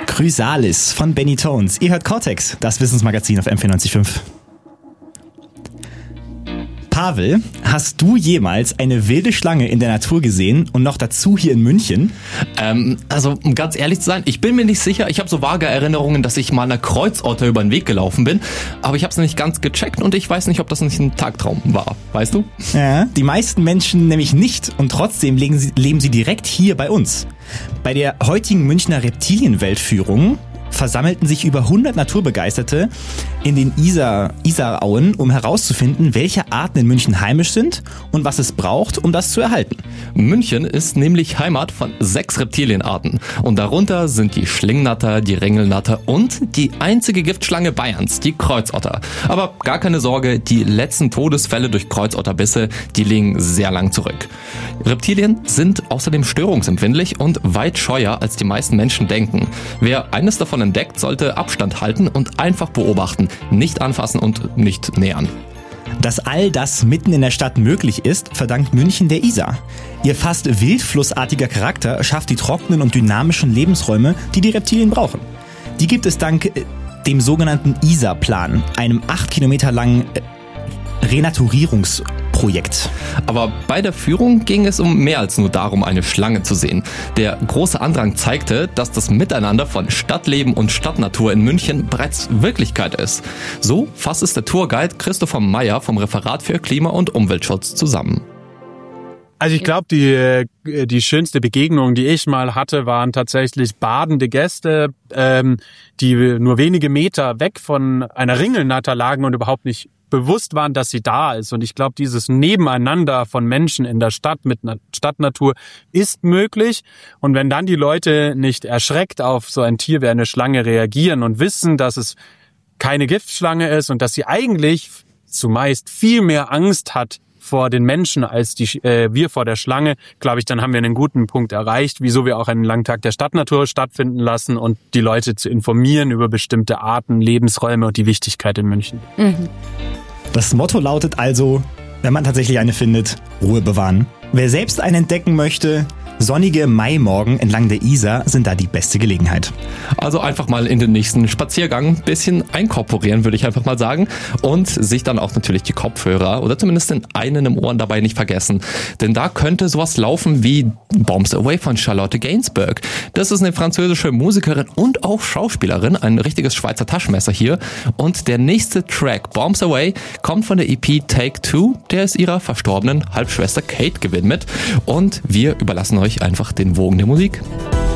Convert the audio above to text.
Chrysalis von Benny Tones. Ihr hört Cortex, das Wissensmagazin auf M94.5. Pavel, hast du jemals eine wilde Schlange in der Natur gesehen und noch dazu hier in München? Also um ganz ehrlich zu sein, ich bin mir nicht sicher. Ich habe so vage Erinnerungen, dass ich mal einer Kreuzotter über den Weg gelaufen bin, aber ich habe es nicht ganz gecheckt und ich weiß nicht, ob das nicht ein Tagtraum war. Weißt du? Ja, die meisten Menschen nämlich nicht und trotzdem leben sie direkt hier bei uns. Bei der heutigen Münchner Reptilienweltführung versammelten sich über 100 Naturbegeisterte in den Isarauen, um herauszufinden, welche Arten in München heimisch sind und was es braucht, um das zu erhalten. München ist nämlich Heimat von 6 Reptilienarten und darunter sind die Schlingnatter, die Ringelnatter und die einzige Giftschlange Bayerns, die Kreuzotter. Aber gar keine Sorge, die letzten Todesfälle durch Kreuzotterbisse, die liegen sehr lang zurück. Reptilien sind außerdem störungsempfindlich und weit scheuer, als die meisten Menschen denken. Wer eines davon entdeckt, sollte Abstand halten und einfach beobachten, nicht anfassen und nicht nähern. Dass all das mitten in der Stadt möglich ist, verdankt München der Isar. Ihr fast wildflussartiger Charakter schafft die trockenen und dynamischen Lebensräume, die die Reptilien brauchen. Die gibt es dank dem sogenannten Isar-Plan, einem 8 Kilometer langen Renaturierungsprojekt. Aber bei der Führung ging es um mehr als nur darum, eine Schlange zu sehen. Der große Andrang zeigte, dass das Miteinander von Stadtleben und Stadtnatur in München bereits Wirklichkeit ist. So fasst es der Tourguide Christopher Meyer vom Referat für Klima- und Umweltschutz zusammen. Also ich glaube, die schönste Begegnung, die ich mal hatte, waren tatsächlich badende Gäste, die nur wenige Meter weg von einer Ringelnatter lagen und überhaupt nicht bewusst waren, dass sie da ist. Und ich glaube, dieses Nebeneinander von Menschen in der Stadt mit Stadtnatur ist möglich. Und wenn dann die Leute nicht erschreckt auf so ein Tier wie eine Schlange reagieren und wissen, dass es keine Giftschlange ist und dass sie eigentlich zumeist viel mehr Angst hat vor den Menschen als wir vor der Schlange, glaube ich, dann haben wir einen guten Punkt erreicht, wieso wir auch einen langen Tag der Stadtnatur stattfinden lassen und die Leute zu informieren über bestimmte Arten, Lebensräume und die Wichtigkeit in München. Mhm. Das Motto lautet also, wenn man tatsächlich eine findet, Ruhe bewahren. Wer selbst einen entdecken möchte, sonnige Maimorgen entlang der Isar sind da die beste Gelegenheit. Also einfach mal in den nächsten Spaziergang ein bisschen einkorporieren, würde ich einfach mal sagen. Und sich dann auch natürlich die Kopfhörer oder zumindest den einen im Ohren dabei nicht vergessen. Denn da könnte sowas laufen wie Bombs Away von Charlotte Gainsbourg. Das ist eine französische Musikerin und auch Schauspielerin, ein richtiges Schweizer Taschenmesser hier. Und der nächste Track, Bombs Away, kommt von der EP Take Two, der ist ihrer verstorbenen Halbschwester Kate gewidmet. Und wir überlassen euch einfach den Wogen der Musik.